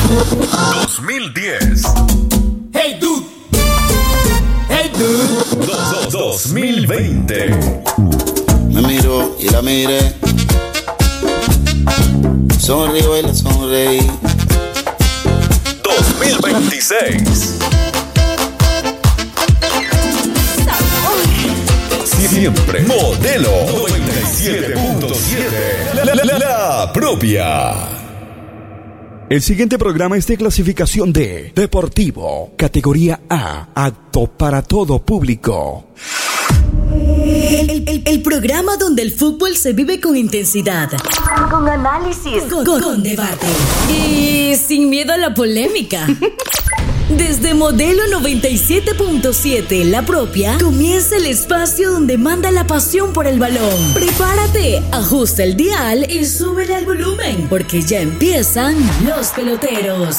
2010. Hey dude. Hey dude. 2020. Me miro y la miré. Sonrío y la sonreí. 2026. Siempre Modelo 97.7. La propia. El siguiente programa es de clasificación D, Deportivo, categoría A, apto para todo público. El programa donde el fútbol se vive con intensidad, con análisis, con debate y sin miedo a la polémica. Desde Modelo 97.7, la propia, comienza el espacio donde manda la pasión por el balón. Prepárate, ajusta el dial y súbele al volumen, porque ya empiezan los peloteros.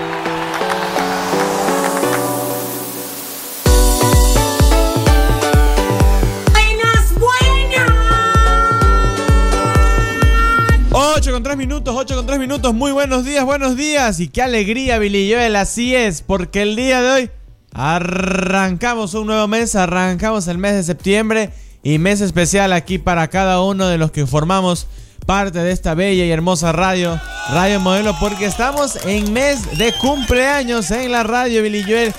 Con 3 minutos, muy buenos días, y qué alegría, Billy Joel, así es, porque el día de hoy arrancamos un nuevo mes, arrancamos el mes de septiembre, y mes especial aquí para cada uno de los que formamos parte de esta bella y hermosa Radio Modelo, porque estamos en mes de cumpleaños en la radio, Billy Joel.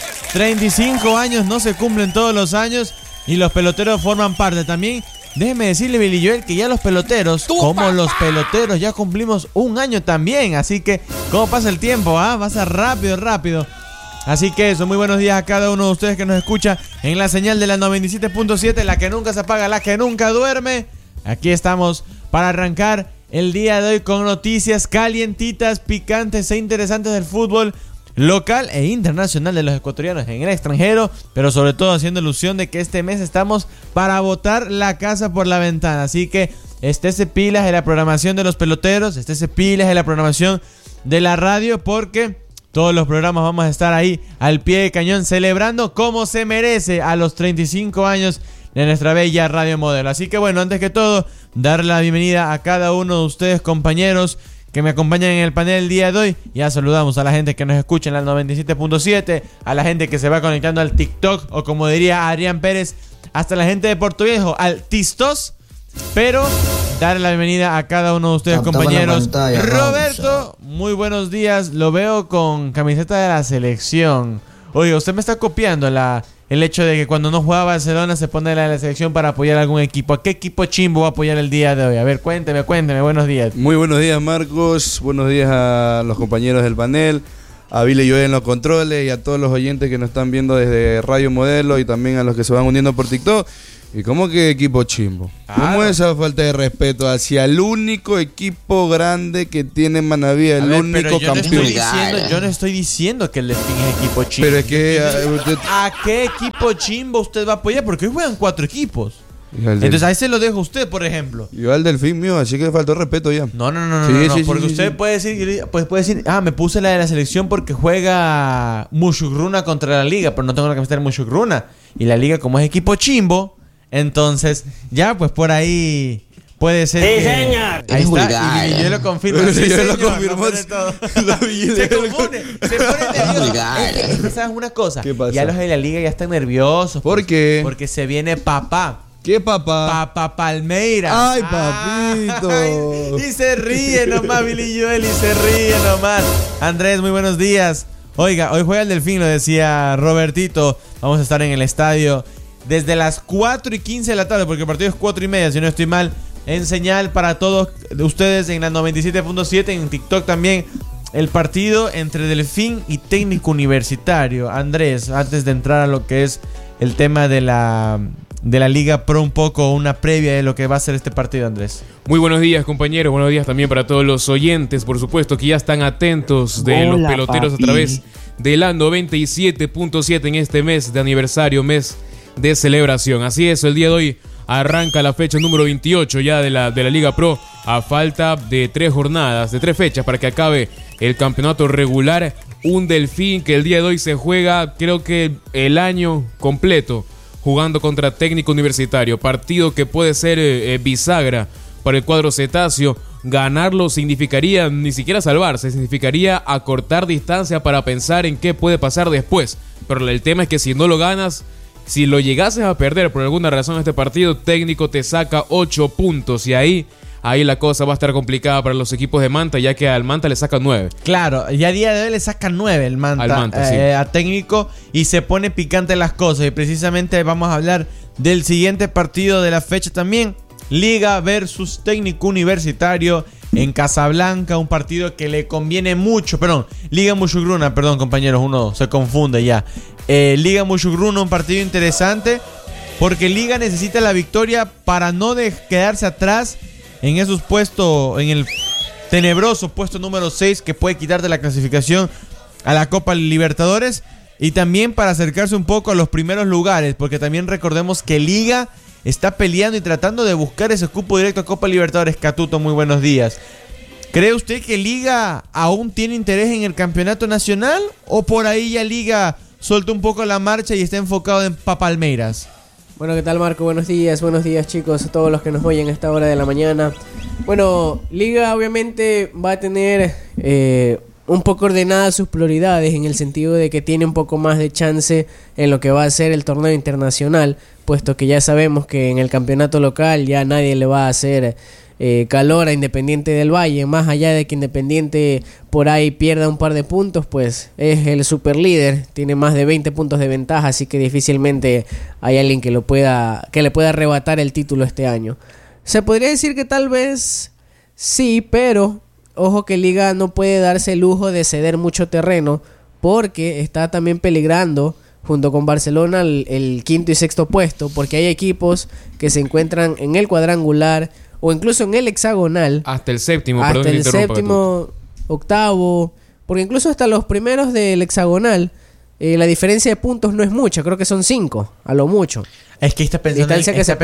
35 años no se cumplen todos los años, y los peloteros forman parte también. Déjeme decirle, Billy Joel, que ya los peloteros, los peloteros, ya cumplimos un año también. Así que, ¿cómo pasa el tiempo? Pasa rápido. Así que eso, muy buenos días a cada uno de ustedes que nos escucha en la señal de la 97.7, la que nunca se apaga, la que nunca duerme. Aquí estamos para arrancar el día de hoy con noticias calientitas, picantes e interesantes del fútbol local e internacional de los ecuatorianos en el extranjero, pero sobre todo haciendo ilusión de que este mes estamos para botar la casa por la ventana. Así que estése pilas de la programación de los peloteros, estése pilas de la programación de la radio, porque todos los programas vamos a estar ahí al pie de cañón celebrando como se merece a los 35 años de nuestra bella Radio Modelo. Así que bueno, antes que todo, darle la bienvenida a cada uno de ustedes, compañeros, que me acompañan en el panel el día de hoy. Ya saludamos a la gente que nos escucha en la 97.7, a la gente que se va conectando al TikTok, o como diría Adrián Pérez, hasta la gente de Puerto Viejo, al TikTok. Pero darle la bienvenida a cada uno de ustedes, compañeros. Roberto, muy buenos días. Lo veo con camiseta de la selección. Oiga, usted me está copiando el hecho de que cuando no juega Barcelona se pone la selección para apoyar a algún equipo. ¿A qué equipo chimbo va a apoyar el día de hoy? A ver, cuénteme, buenos días. Muy buenos días, Marcos, buenos días a los compañeros del panel, a Billy Joel en los controles y a todos los oyentes que nos están viendo desde Radio Modelo, y también a los que se van uniendo por TikTok. ¿Y cómo que equipo chimbo? ¿Cómo es esa falta de respeto hacia el único equipo grande que tiene Manaví, el único campeón? Yo no estoy diciendo que el Delfín es equipo chimbo. Pero es que ¿a qué equipo chimbo usted va a apoyar? Porque hoy juegan 4 equipos. Entonces ahí se lo dejo a usted, por ejemplo. Yo al Delfín mío, así que faltó respeto ya. No, porque usted puede decir, me puse la de la selección porque juega Mushugruna contra la liga, pero no tengo la camiseta de Mushugruna. Y la liga, como es equipo chimbo, entonces ya pues por ahí puede ser. Sí, señor. Ahí está, y yo lo confirmo. Sí, señor, lo confirmó. Se pone nervioso. ¿Sabes una cosa? ¿Qué pasa? Ya los de la liga ya están nerviosos. ¿Por qué? Porque se viene papá. ¿Qué papá? Papá Palmeira. Ay, papito. Ay, y se ríe nomás, Billy Joel, y se ríe nomás. Andrés, muy buenos días. Oiga, hoy juega el Delfín, lo decía Robertito. Vamos a estar en el estadio desde las 4:15 de la tarde, porque el partido es 4:30, si no estoy mal, en señal para todos ustedes en la 97.7, en TikTok también, el partido entre Delfín y Técnico Universitario. Andrés, antes de entrar a lo que es el tema de la Liga Pro, un poco una previa de lo que va a ser este partido, Andrés. Muy buenos días, compañeros, buenos días también para todos los oyentes, por supuesto, que ya están atentos de los peloteros, papi, a través de la 97.7 en este mes de aniversario, mes de celebración. Así es, el día de hoy arranca la fecha número 28 ya de la Liga Pro, a falta de 3 jornadas, de 3 fechas para que acabe el campeonato regular. Un Delfín que el día de hoy se juega, creo que el año completo, jugando contra Técnico Universitario, partido que puede ser bisagra para el cuadro cetáceo. Ganarlo significaría ni siquiera salvarse, significaría acortar distancia para pensar en qué puede pasar después. Pero el tema es que si no lo ganas, si lo llegases a perder por alguna razón este partido, técnico te saca 8 puntos y ahí la cosa va a estar complicada para los equipos de Manta, ya que al Manta le sacan 9. Claro, y a día de hoy le sacan 9 el Manta, al Manta, sí. A técnico, y se pone picante las cosas. Y precisamente vamos a hablar del siguiente partido de la fecha también. Liga versus Técnico Universitario en Casablanca, un partido que le conviene mucho. Liga Muchugruna, compañeros, uno se confunde ya. Liga Muchugruna, un partido interesante porque Liga necesita la victoria para no quedarse atrás en esos puestos, en el tenebroso puesto número 6 que puede quitarte la clasificación a la Copa Libertadores, y también para acercarse un poco a los primeros lugares, porque también recordemos que Liga está peleando y tratando de buscar ese cupo directo a Copa Libertadores. Catuto, muy buenos días. ¿Cree usted que Liga aún tiene interés en el campeonato nacional, o por ahí ya Liga soltó un poco la marcha y está enfocado en Palmeiras? Bueno, ¿qué tal, Marco? Buenos días chicos, a todos los que nos oyen a esta hora de la mañana. Bueno, Liga obviamente va a tener un poco ordenadas sus prioridades, en el sentido de que tiene un poco más de chance en lo que va a ser el torneo internacional, puesto que ya sabemos que en el campeonato local ya nadie le va a hacer calor a Independiente del Valle. Más allá de que Independiente por ahí pierda un par de puntos, pues es el super líder, tiene más de 20 puntos de ventaja, así que difícilmente hay alguien que le pueda arrebatar el título este año. Se podría decir que tal vez sí, pero ojo que Liga no puede darse el lujo de ceder mucho terreno, porque está también peligrando junto con Barcelona el quinto y sexto puesto, porque hay equipos que se encuentran en el cuadrangular o incluso en el hexagonal. Hasta el séptimo, hasta el séptimo, octavo, porque incluso hasta los primeros del hexagonal, la diferencia de puntos no es mucha, creo que son 5, a lo mucho. Es que está pensando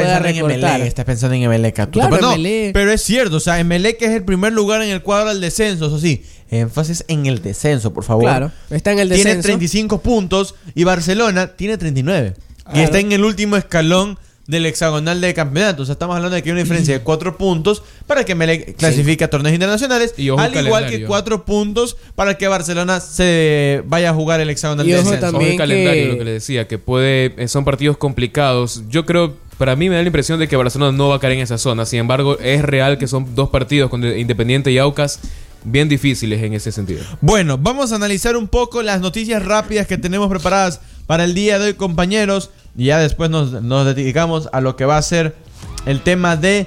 en Emelec, Catuto. Claro, pero es cierto, o sea, Emelec es el primer lugar en el cuadro del descenso, eso sí. Énfasis en el descenso, por favor. Claro, está en el descenso. Tiene 35 puntos y Barcelona tiene 39. Claro. Y está en el último escalón del hexagonal de campeonato. O sea, estamos hablando de que hay una diferencia de 4 puntos para que Emelec clasifique a torneos internacionales, y al igual que 4 puntos para que Barcelona se vaya a jugar el hexagonal de descenso. También el calendario, lo que le decía, que son partidos complicados. Yo creo, para mí me da la impresión de que Barcelona no va a caer en esa zona. Sin embargo, es real que son 2 partidos con Independiente y Aucas bien difíciles en ese sentido. Bueno, vamos a analizar un poco las noticias rápidas que tenemos preparadas para el día de hoy, compañeros. Y ya después nos dedicamos a lo que va a ser el tema de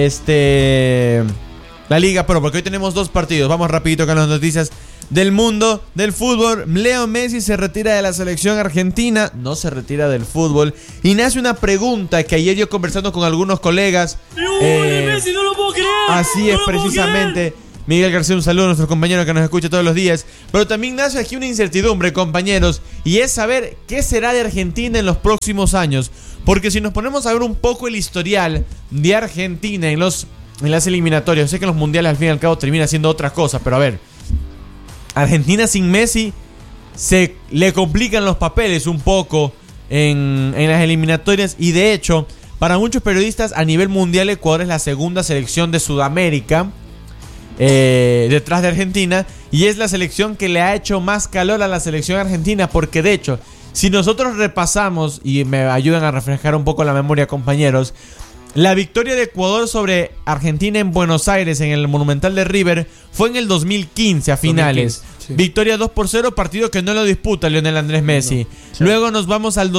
la Liga Pro, porque hoy tenemos 2 partidos. Vamos rapidito con las noticias del mundo del fútbol. Leo Messi se retira de la selección argentina, no se retira del fútbol, y nace una pregunta que ayer yo conversando con algunos colegas. Messi, no lo puedo creer. Así es, precisamente. Miguel García, un saludo a nuestro compañero que nos escucha todos los días. Pero también nace aquí una incertidumbre, compañeros, y es saber qué será de Argentina en los próximos años. Porque si nos ponemos a ver un poco el historial de Argentina en las eliminatorias, sé que en los mundiales al fin y al cabo termina siendo otra cosa, pero a ver, Argentina sin Messi se le complican los papeles un poco en las eliminatorias, y de hecho, para muchos periodistas a nivel mundial, Ecuador es la segunda selección de Sudamérica, detrás de Argentina, y es la selección que le ha hecho más calor a la selección argentina, porque de hecho, si nosotros repasamos, y me ayudan a refrescar un poco la memoria, compañeros, la victoria de Ecuador sobre Argentina en Buenos Aires en el Monumental de River fue en el 2015 a finales. 2015, sí. Victoria 2-0, partido que no lo disputa Lionel Andrés Messi. No, sí. Luego nos vamos al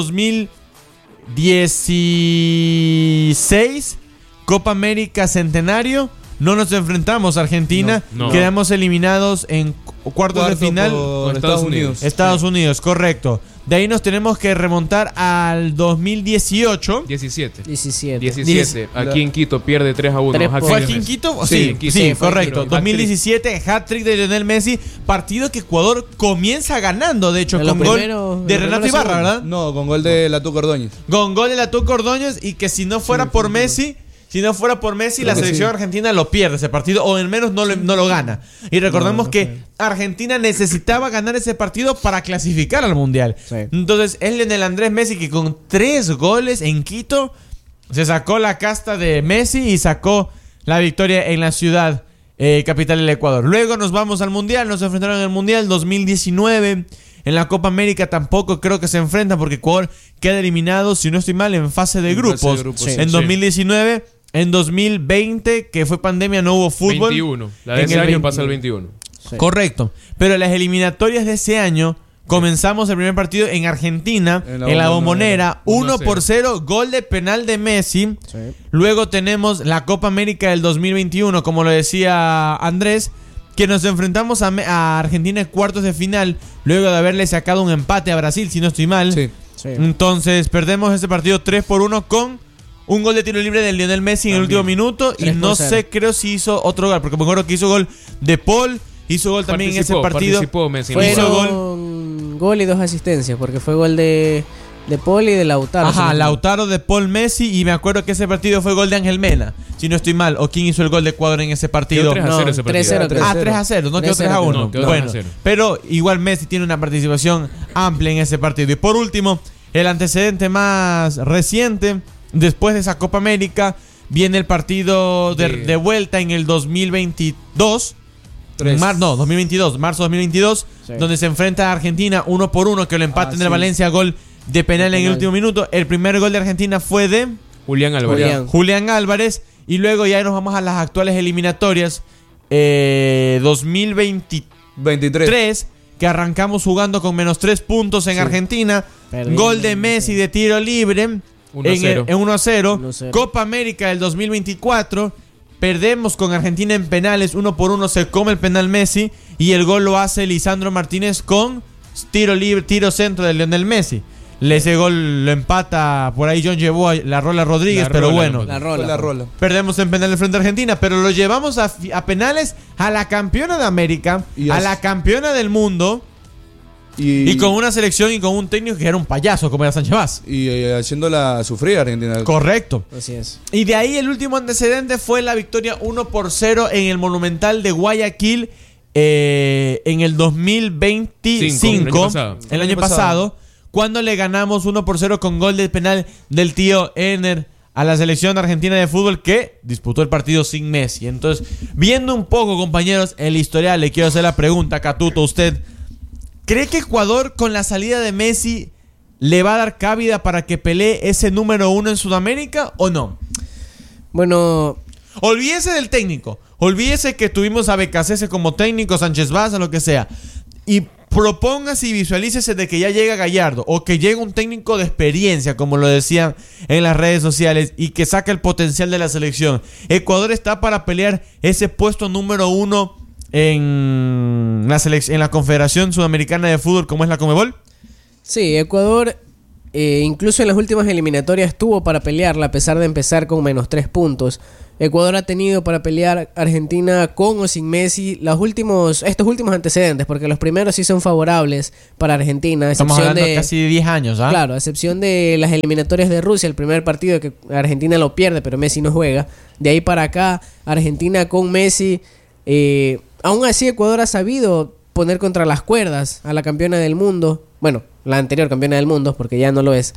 2016, Copa América Centenario. No nos enfrentamos a Argentina, quedamos eliminados en cuartos de final por Estados Unidos. Estados Unidos, correcto. De ahí nos tenemos que remontar al 2018. 17. Aquí en Quito pierde 3-1. ¿Fue aquí en Quito? Sí, correcto. 2017, hat-trick de Lionel Messi. Partido que Ecuador comienza ganando, de hecho, con gol de Renato Ibarra, ¿verdad? No, con gol de Latuco Ordóñez. Con gol de Latuco Ordóñez, y que si no fuera por Messi... la selección argentina lo pierde ese partido, o al menos no lo gana. Y recordemos que Argentina necesitaba ganar ese partido para clasificar al Mundial. Sí. Entonces es Lionel Andrés Messi que con 3 goles en Quito se sacó la casta de Messi y sacó la victoria en la ciudad capital del Ecuador. Luego nos vamos al Mundial, nos enfrentaron en el Mundial 2019. En la Copa América tampoco creo que se enfrentan porque Ecuador queda eliminado, si no estoy mal, en fase de grupos. En 2019, en 2020, que fue pandemia, no hubo fútbol. 21, la de ese año pasa el 21. Sí. Correcto, pero las eliminatorias de ese año comenzamos el primer partido en Argentina, en la Bombonera, 1-0, gol de penal de Messi. Sí. Luego tenemos la Copa América del 2021, como lo decía Andrés, que nos enfrentamos a Argentina en cuartos de final, luego de haberle sacado un empate a Brasil, si no estoy mal. Sí. Sí. Entonces perdemos ese partido 3-1 con un gol de tiro libre de Lionel Messi en el último minuto. Y no sé, creo si hizo otro gol, porque me acuerdo que hizo gol de Paul, hizo gol también en ese partido. Participó Messi. Fueron gol y 2 asistencias, porque fue gol de Paul y de Lautaro. Ajá, Lautaro, de Paul, Messi. Y me acuerdo que ese partido fue gol de Ángel Mena, si no estoy mal. ¿O quién hizo el gol de Ecuador en ese partido? 3-0 ese partido. 3-0. 3-0, no quedó 3-1. No, bueno, 3-0. Pero igual Messi tiene una participación amplia en ese partido. Y por último, el antecedente más reciente, después de esa Copa América, viene el partido de vuelta en el 2022. 2022, marzo 2022, sí. Donde se enfrenta a Argentina 1-1, que lo empata en el Valencia, gol de penal en el último minuto. El primer gol de Argentina fue de Julián Álvarez. Y luego ya nos vamos a las actuales eliminatorias 2023, que arrancamos jugando con -3 puntos en Argentina. Gol de Messi de tiro libre en 1-0. Copa América del 2024. Perdemos con Argentina en penales, 1-1, se come el penal Messi y el gol lo hace Lisandro Martínez con tiro libre, tiro centro de Lionel Messi. Ese gol lo empata por ahí John llevó a la Rola Rodríguez, pero bueno. La rola. Perdemos en penales frente a Argentina, pero lo llevamos a penales a la campeona de América, a la campeona del mundo. Y con una selección y con un técnico que era un payaso, como era Sánchez Vaz. Y haciéndola sufrir a Argentina. Correcto. Así es. Y de ahí el último antecedente fue la victoria 1-0 en el Monumental de Guayaquil en el 2025. El año pasado. Cuando le ganamos 1-0 con gol de penal del tío Ener a la selección argentina de fútbol, que disputó el partido sin Messi. Entonces, viendo un poco, compañeros, el historial, le quiero hacer la pregunta, Catuto, usted... ¿Cree que Ecuador con la salida de Messi le va a dar cabida para que pelee ese número 1 en Sudamérica o no? Bueno, olvídese del técnico, olvídese que tuvimos a Becasese como técnico, Sánchez Vaz o lo que sea, y propóngase y visualícese de que ya llega Gallardo o que llega un técnico de experiencia, como lo decían en las redes sociales, y que saca el potencial de la selección. Ecuador está para pelear ese puesto número 1 en la Confederación Sudamericana de Fútbol, como es la Conmebol. Sí, Ecuador incluso en las últimas eliminatorias estuvo para pelearla, a pesar de empezar con -3 puntos. Ecuador ha tenido para pelear Argentina con o sin Messi estos últimos antecedentes, porque los primeros sí son favorables para Argentina. Estamos hablando de casi 10 años, ¿ah? Claro, a excepción de las eliminatorias de Rusia, el primer partido que Argentina lo pierde, pero Messi no juega. De ahí para acá, Argentina con Messi... aún así Ecuador ha sabido poner contra las cuerdas a la campeona del mundo. Bueno, la anterior campeona del mundo, porque ya no lo es.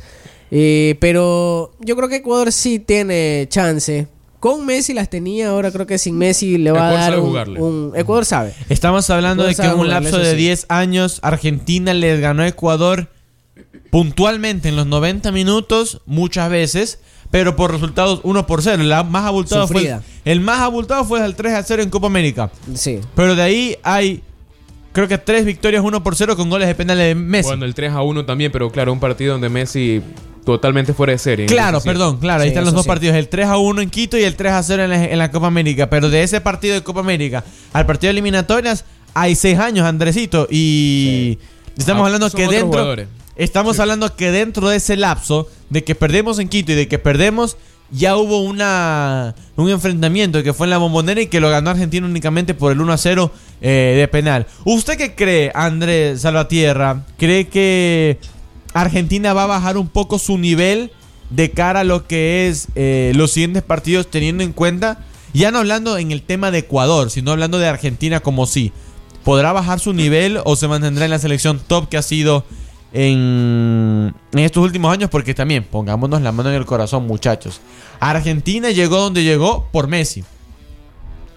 Pero yo creo que Ecuador sí tiene chance. Con Messi las tenía, ahora creo que sin Messi le va a dar un... Ecuador sabe. Estamos hablando de que en un lapso de 10 años Argentina le ganó a Ecuador puntualmente en los 90 minutos, muchas veces, pero por resultados 1-0. El más abultado fue el 3-0 en Copa América. Sí. Pero de ahí hay, creo que 3 victorias 1-0 con goles de penales de Messi. Bueno, el 3-1 también, pero claro, un partido donde Messi totalmente fuera de serie. Claro, ahí están los dos partidos, el 3-1 en Quito y el 3-0 en la Copa América. Pero de ese partido de Copa América al partido de eliminatorias hay 6 años, Andresito. Y estamos hablando que dentro de ese lapso de que perdemos en Quito y de que perdemos, ya hubo un enfrentamiento que fue en la Bombonera y que lo ganó Argentina únicamente por el 1-0 de penal. ¿Usted qué cree, Andrés Salvatierra? ¿Cree que Argentina va a bajar un poco su nivel de cara a lo que es los siguientes partidos, teniendo en cuenta, ya no hablando en el tema de Ecuador, sino hablando de Argentina como sí? ¿Podrá bajar su nivel o se mantendrá en la selección top que ha sido en estos últimos años? Porque también, pongámonos la mano en el corazón, muchachos, Argentina llegó donde llegó por Messi.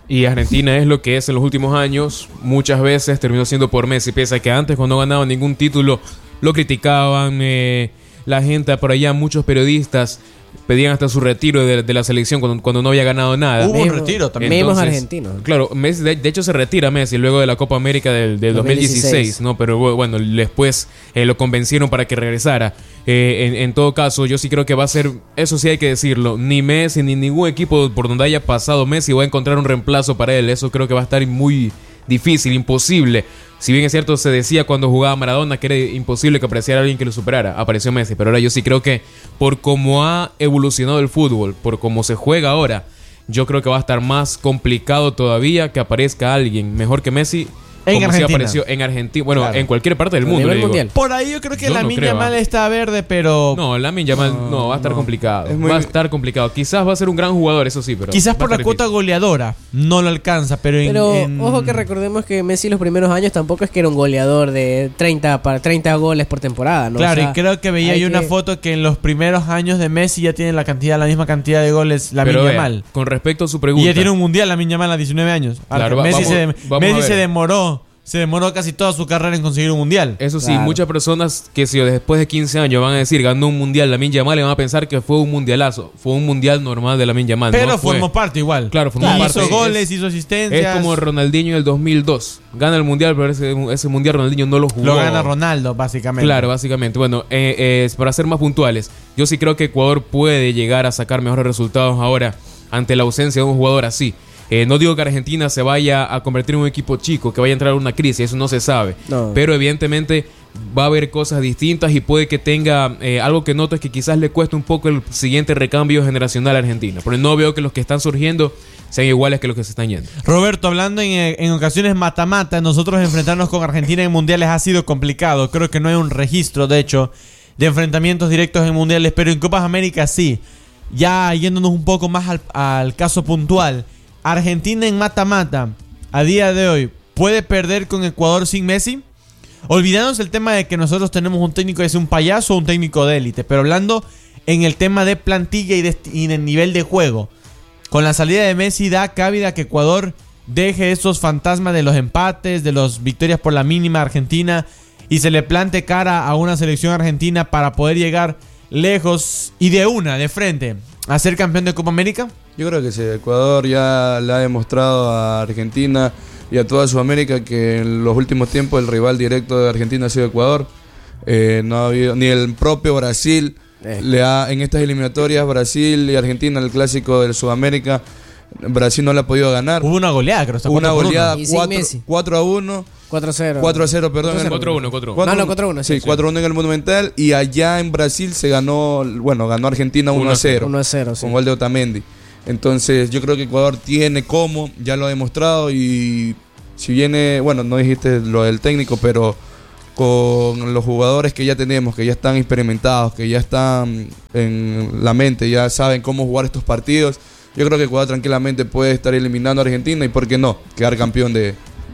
Y Argentina es lo que es en los últimos años. Muchas veces terminó siendo por Messi, pese a que antes, cuando no ganaba ningún título, lo criticaban. La gente por allá, muchos periodistas pedían hasta su retiro de la selección cuando no había ganado nada. Hubo un retiro también. Mismos argentinos. Claro, Messi, de hecho se retira Messi luego de la Copa América del 2016, ¿no? Pero bueno, después lo convencieron para que regresara. En todo caso, yo sí creo que va a ser, eso sí hay que decirlo, ni Messi ni ningún equipo por donde haya pasado Messi va a encontrar un reemplazo para él. Eso creo que va a estar muy difícil, imposible. Si bien es cierto, se decía cuando jugaba Maradona que era imposible que apareciera alguien que lo superara. Apareció Messi, pero ahora yo sí creo que por cómo ha evolucionado el fútbol, por cómo se juega ahora, yo creo que va a estar más complicado todavía que aparezca alguien mejor que Messi. En Argentina. Sí apareció en Argentina. Bueno, claro, en cualquier parte del mundo. Mundial. Por ahí yo creo que Lamine Yamal está verde, pero... No, Lamine Yamal no, va a estar complicado. Va a estar complicado. Quizás va a ser un gran jugador, eso sí, pero... Quizás por la cuota goleadora no lo alcanza, pero ojo que recordemos que Messi los primeros años tampoco es que era un goleador de 30 goles por temporada, ¿no? Claro, o sea, y creo que veía ahí una foto que en los primeros años de Messi ya tiene la misma cantidad de goles Lamine Yamal. Con respecto a su pregunta... Y ya tiene un mundial Lamine Yamal a 19 años. Claro, Messi se demoró casi toda su carrera en conseguir un mundial. Eso sí, claro, muchas personas que si después de 15 años van a decir ganó un mundial Lamine Yamal, le van a pensar que fue un mundialazo. Fue un mundial normal de Lamine Yamal. Pero formó parte igual. Claro, formó parte. Hizo goles, hizo asistencias. Es como Ronaldinho en el 2002. Gana el mundial, pero ese mundial Ronaldinho no lo jugó. Lo gana Ronaldo, básicamente. Claro, básicamente. Bueno, para ser más puntuales, yo sí creo que Ecuador puede llegar a sacar mejores resultados ahora ante la ausencia de un jugador así. No digo que Argentina se vaya a convertir en un equipo chico, que vaya a entrar en una crisis, eso no se sabe. No. Pero evidentemente va a haber cosas distintas y puede que tenga algo que noto es que quizás le cueste un poco el siguiente recambio generacional a Argentina. Pero no veo que los que están surgiendo sean iguales que los que se están yendo. Roberto, hablando en ocasiones mata-mata, nosotros enfrentarnos con Argentina en mundiales ha sido complicado. Creo que no hay un registro, de hecho, de enfrentamientos directos en mundiales, pero en Copas América sí. Ya yéndonos un poco más al caso puntual, Argentina en mata-mata, a día de hoy, ¿puede perder con Ecuador sin Messi? Olvidándonos el tema de que nosotros tenemos un técnico que es un payaso o un técnico de élite, pero hablando en el tema de plantilla y de nivel de juego. Con la salida de Messi da cabida que Ecuador deje esos fantasmas de los empates, de las victorias por la mínima Argentina y se le plante cara a una selección argentina para poder llegar lejos y de frente a ser campeón de Copa América. Yo creo que sí, Ecuador ya le ha demostrado a Argentina y a toda Sudamérica que en los últimos tiempos el rival directo de Argentina ha sido Ecuador. No ha habido, ni el propio Brasil en estas eliminatorias, Brasil y Argentina, el clásico del Sudamérica, Brasil no le ha podido ganar. Hubo una goleada, creo que está una goleada 4-1. 4-1. 4-0, perdón. 4-1. 4-1. Sí, 4-1 en el Monumental. Y allá en Brasil ganó Argentina 1-0. 1-0, sí. Con gol de Otamendi. Entonces yo creo que Ecuador tiene cómo, ya lo ha demostrado. Y si viene, no dijiste lo del técnico, pero con los jugadores que ya tenemos, que ya están experimentados, que ya están en la mente, ya saben cómo jugar estos partidos, yo creo que Ecuador tranquilamente puede estar eliminando a Argentina y, ¿por qué no?, quedar campeón de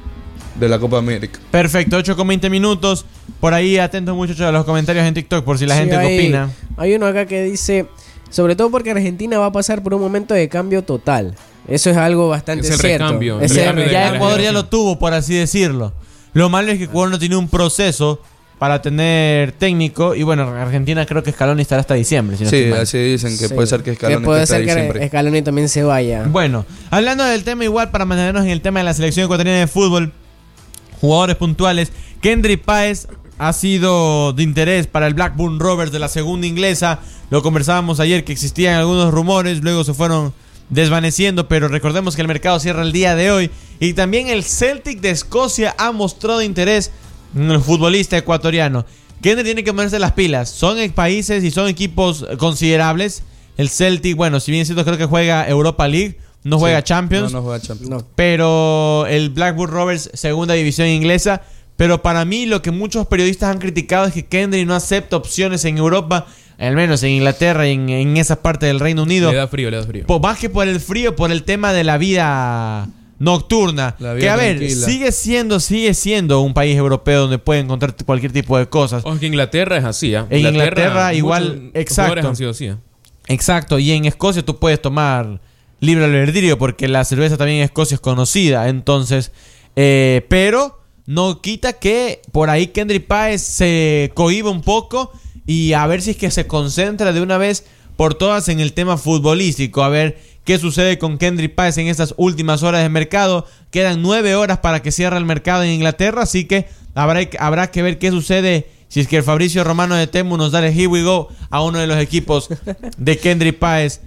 la Copa América. Perfecto, 8:20 minutos. Por ahí atentos muchachos a los comentarios en TikTok por si la gente opina. Hay uno acá que dice, sobre todo porque Argentina va a pasar por un momento de cambio total. Eso es algo bastante cierto. Recambio. Ya Ecuador ya lo tuvo, por así decirlo. Lo malo es que Ecuador no tiene un proceso para tener técnico. Y Argentina creo que Scaloni estará hasta diciembre. Si no sí, así dicen que puede ser que Scaloni esté hasta diciembre. Que Scaloni también se vaya. Bueno, hablando del tema igual, para mantenernos en el tema de la selección ecuatoriana de fútbol, jugadores puntuales, Kendry Páez ha sido de interés para el Blackburn Rovers de la segunda inglesa. Lo conversábamos ayer que existían algunos rumores, luego se fueron desvaneciendo, pero recordemos que el mercado cierra el día de hoy. Y también el Celtic de Escocia ha mostrado interés en el futbolista ecuatoriano. Kendry tiene que ponerse las pilas. Son países y son equipos considerables. El Celtic, si bien es cierto, creo que juega Europa League, no juega Champions. No juega Champions. No. Pero el Blackburn Rovers, segunda división inglesa. Pero para mí lo que muchos periodistas han criticado es que Kendry no acepta opciones en Europa, al menos en Inglaterra y en esa parte del Reino Unido. Le da frío. Más que por el frío, por el tema de la vida nocturna. Que a ver, sigue siendo un país europeo donde puede encontrar cualquier tipo de cosas. O que Inglaterra es así, ¿eh? En Inglaterra igual, exacto. Han sido así, ¿eh? Exacto, y en Escocia tú puedes tomar libre albedrío, porque la cerveza también en Escocia es conocida. Entonces, pero no quita que por ahí Kendrick Páez se cohíba un poco y a ver si es que se concentra de una vez por todas en el tema futbolístico. A ver qué sucede con Kendrick Páez en estas últimas horas de mercado. Quedan 9 horas para que cierre el mercado en Inglaterra, así que habrá que ver qué sucede si es que el Fabricio Romano de Temu nos da el here we go a uno de los equipos de Kendrick Páez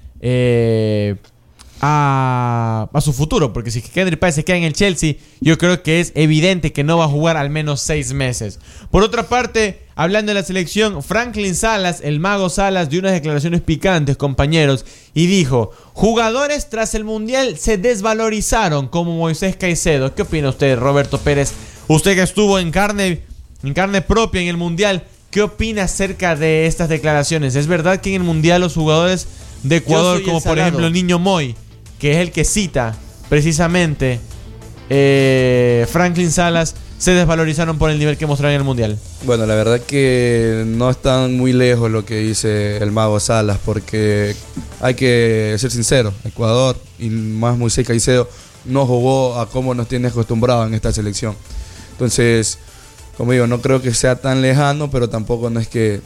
a su futuro, porque si Kendrick Páez se queda en el Chelsea, yo creo que es evidente que no va a jugar al menos 6 meses. Por otra parte, hablando de la selección, Franklin Salas, el mago Salas, dio unas declaraciones picantes, compañeros, y dijo: jugadores tras el Mundial se desvalorizaron, como Moisés Caicedo. ¿Qué opina usted, Roberto Pérez? Usted que estuvo en carne propia en el Mundial, ¿qué opina acerca de estas declaraciones? ¿Es verdad que en el Mundial los jugadores de Ecuador, como por ejemplo el Niño Moy, que es el que cita precisamente Franklin Salas, se desvalorizaron por el nivel que mostraron en el Mundial? Bueno, la verdad que no están muy lejos lo que dice el mago Salas, porque hay que ser sincero, Ecuador y más Moisés Caicedo no jugó a como nos tiene acostumbrado en esta selección. Entonces, como digo, no creo que sea tan lejano, pero tampoco no es que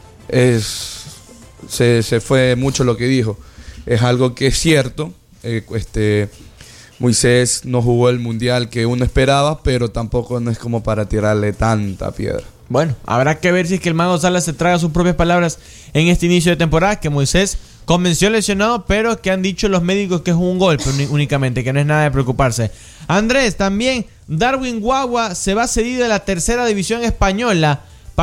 se fue mucho lo que dijo. Es algo que es cierto. Moisés no jugó el Mundial que uno esperaba, pero tampoco no es como para tirarle tanta piedra. Bueno, habrá que ver si es que el mago Salas se traga sus propias palabras en este inicio de temporada, que Moisés convenció lesionado, pero que han dicho los médicos que es un golpe únicamente, que no es nada de preocuparse. Andrés, también Darwin Guagua se va cedido a la tercera división española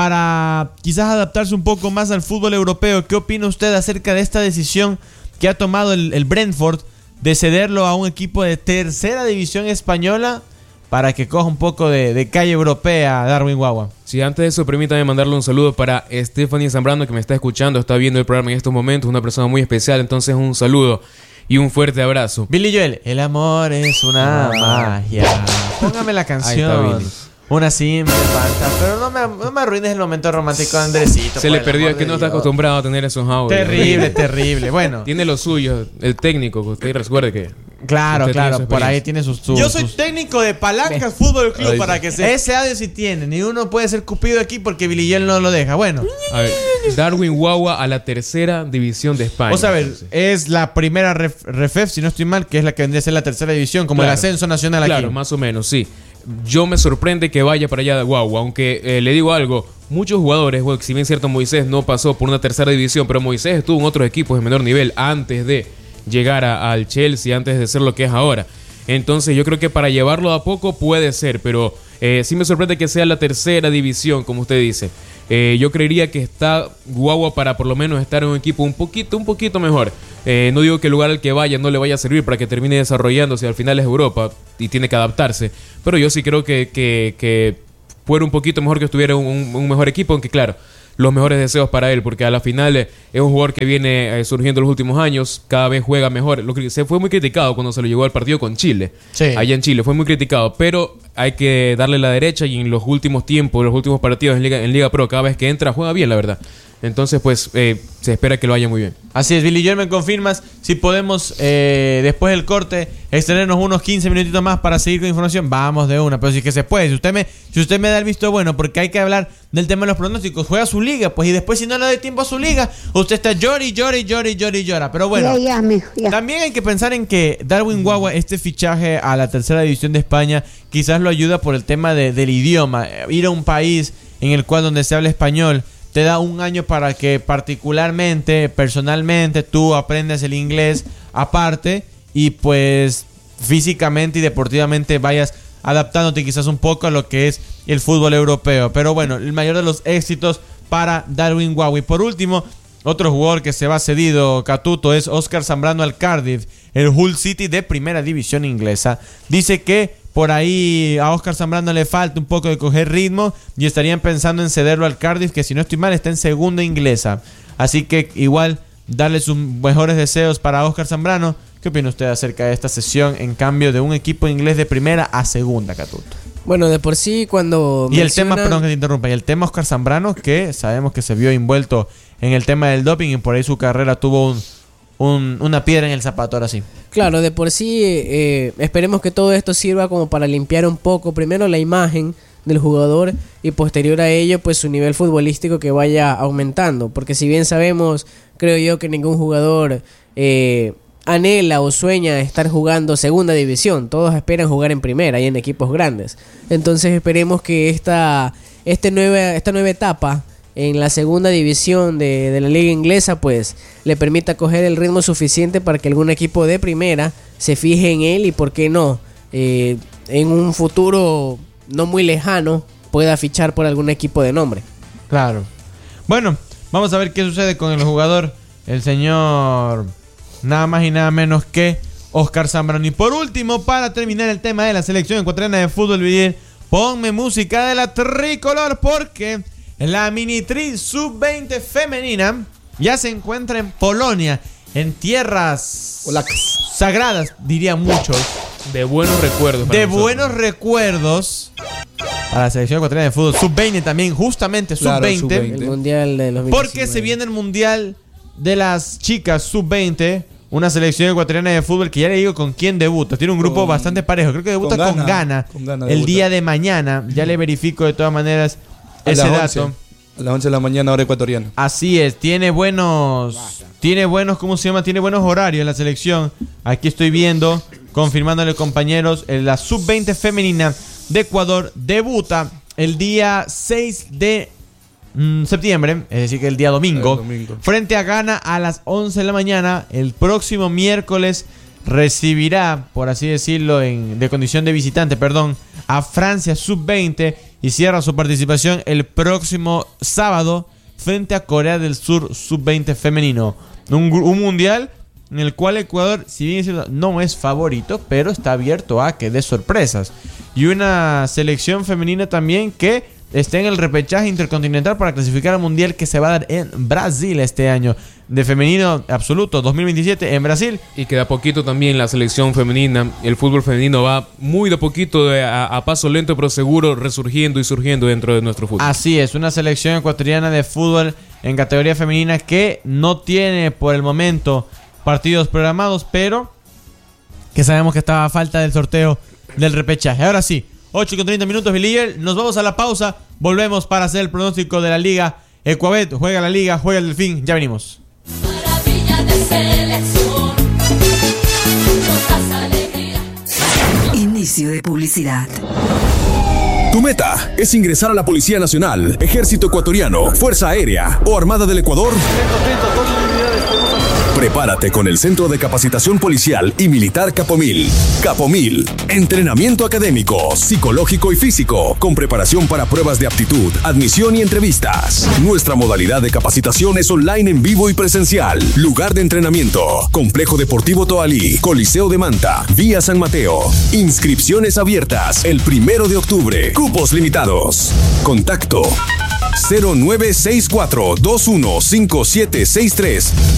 para quizás adaptarse un poco más al fútbol europeo. ¿Qué opina usted acerca de esta decisión que ha tomado el Brentford de cederlo a un equipo de tercera división española para que coja un poco de calle europea, Darwin Guagua? Sí, antes de eso, permítame mandarle un saludo para Stephanie Zambrano, que me está escuchando, está viendo el programa en estos momentos, una persona muy especial. Entonces, un saludo y un fuerte abrazo. Billy Joel, el amor es una magia. Póngame la canción. Ahí está Billy. Una simple falta, pero no me arruines el momento romántico de Andresito. Se le perdió, es que no está acostumbrado a tener esos audios. Terrible, terrible. Bueno, tiene lo suyo, el técnico, que usted recuerde que... Claro, por ahí tiene sus... Yo soy técnico de Palancas Fútbol Club, para que se... Ese audio sí tiene, ni uno puede ser cupido aquí porque Billy Joel no lo deja. Bueno, a ver, Darwin Guagua a la tercera división de España. Vamos a ver, es la primera Refef, si no estoy mal, que es la que vendría a ser la tercera división, como el ascenso nacional aquí. Claro, más o menos, sí. Yo me sorprende que vaya para allá de Guagua, aunque le digo algo, muchos jugadores, bueno, si bien cierto Moisés no pasó por una tercera división, pero Moisés estuvo en otros equipos de menor nivel antes de llegar al Chelsea, antes de ser lo que es ahora. Entonces yo creo que para llevarlo a poco puede ser, pero sí me sorprende que sea la tercera división, como usted dice. Yo creería que está Guagua para por lo menos estar en un equipo un poquito mejor. No digo que el lugar al que vaya no le vaya a servir para que termine desarrollándose, al final es Europa y tiene que adaptarse, pero yo sí creo que fuera un poquito mejor que estuviera un mejor equipo, aunque claro, los mejores deseos para él, porque a la final es un jugador que viene surgiendo en los últimos años, cada vez juega mejor. Se fue muy criticado cuando se lo llevó al partido con Chile, allá en Chile, fue muy criticado, pero hay que darle la derecha y en los últimos tiempos, los últimos partidos en Liga Pro, cada vez que entra juega bien, la verdad. Entonces, pues, se espera que lo vaya muy bien. Así es, Billy Joel, ¿me confirmas si podemos, después del corte, extendernos unos 15 minutitos más para seguir con información? Vamos de una, pero sí que se puede. Si usted me da el visto bueno, porque hay que hablar del tema de los pronósticos. Juega su liga, pues, y después si no le da tiempo a su liga, usted está llora. Pero bueno, ya. También hay que pensar en que Darwin Guagua, este fichaje a la tercera división de España, quizás lo ayuda por el tema del idioma. Ir a un país en el cual donde se habla español te da un año para que personalmente tú aprendas el inglés aparte y pues físicamente y deportivamente vayas adaptándote quizás un poco a lo que es el fútbol europeo. Pero bueno, el mayor de los éxitos para Darwin Guagua. Y por último, otro jugador que se va cedido, Catuto, es Óscar Zambrano al Cardiff, el Hull City de primera división inglesa. Dice que por ahí a Óscar Zambrano le falta un poco de coger ritmo y estarían pensando en cederlo al Cardiff, que si no estoy mal está en segunda inglesa. Así que igual darle sus mejores deseos para Óscar Zambrano. ¿Qué opina usted acerca de esta sesión en cambio de un equipo inglés de primera a segunda, Catuto? Bueno, de por sí cuando y el tema, perdón que te interrumpa, y el tema Óscar Zambrano, que sabemos que se vio envuelto en el tema del doping y por ahí su carrera tuvo una piedra en el zapato, ahora sí. Claro, de por sí esperemos que todo esto sirva como para limpiar un poco primero la imagen del jugador y posterior a ello pues su nivel futbolístico que vaya aumentando, porque si bien sabemos, creo yo que ningún jugador anhela o sueña estar jugando segunda división, todos esperan jugar en primera y en equipos grandes. Entonces esperemos que esta nueva etapa en la segunda división de la liga inglesa pues le permita coger el ritmo suficiente para que algún equipo de primera se fije en él y por qué no en un futuro no muy lejano pueda fichar por algún equipo de nombre. Claro. Bueno, vamos a ver qué sucede con el jugador, el señor nada más y nada menos que Oscar Zambrano. Y por último, para terminar el tema de la selección ecuatoriana de fútbol, Villar, ponme música de la tricolor porque la mini tri sub-20 femenina ya se encuentra en Polonia, en tierras sagradas, dirían muchos. De buenos recuerdos. De buenos recuerdos para la selección ecuatoriana de fútbol sub-20 también, justamente sub-20. Claro, el mundial de los 2019. Porque se viene el mundial de las chicas sub-20, una selección ecuatoriana de fútbol que ya le digo con quién debuta. Tiene un grupo bastante parejo. Creo que debuta con Ghana el día de mañana. Ya le verifico de todas maneras ese dato. A las 11 de la mañana, hora ecuatoriana. Así es, tiene buenos, ¿cómo se llama? Tiene buenos horarios la selección. Aquí estoy viendo, confirmándole compañeros, la sub-20 femenina de Ecuador debuta el día 6 de septiembre, es decir que el día domingo, frente a Ghana a las 11 de la mañana. El próximo miércoles recibirá, por así decirlo, de condición de visitante, a Francia sub-20 y cierra su participación el próximo sábado frente a Corea del Sur sub-20 femenino. Un mundial en el cual Ecuador, si bien es cierto, no es favorito, pero está abierto a que dé sorpresas. Y una selección femenina también que está en el repechaje intercontinental para clasificar al mundial que se va a dar en Brasil este año. De femenino absoluto 2027 en Brasil. Y que de a poquito también la selección femenina, el fútbol femenino va muy de poquito, a paso lento pero seguro, resurgiendo y surgiendo dentro de nuestro fútbol. Así es, una selección ecuatoriana de fútbol en categoría femenina que no tiene por el momento partidos programados, pero que sabemos que estaba a falta del sorteo del repechaje. Ahora sí, 8:30 minutos, Villier. Nos vamos a la pausa. Volvemos para hacer el pronóstico de la liga. Ecuabet juega la liga, juega el Delfín. Ya venimos. Maravilla de selección. Inicio de publicidad. Tu meta es ingresar a la Policía Nacional, Ejército Ecuatoriano, Fuerza Aérea o Armada del Ecuador. Prepárate con el Centro de Capacitación Policial y Militar Capomil. Capomil, entrenamiento académico, psicológico y físico, con preparación para pruebas de aptitud, admisión y entrevistas. Nuestra modalidad de capacitación es online en vivo y presencial. Lugar de entrenamiento: Complejo Deportivo Toalí, Coliseo de Manta, Vía San Mateo. Inscripciones abiertas el 1 de octubre. Cupos limitados. Contacto 0964-215763